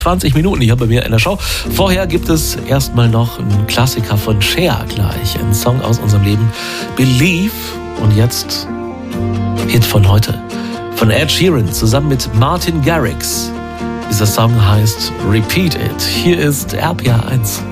20 Minuten hier bei mir in der Show. Vorher gibt es erstmal noch einen Klassiker von Cher gleich. Ein Song aus unserem Leben, Believe. Und jetzt Hit von heute. Von Ed Sheeran zusammen mit Martin Garrix. Dieser Song heißt Repeat It. Hier ist RPA 1.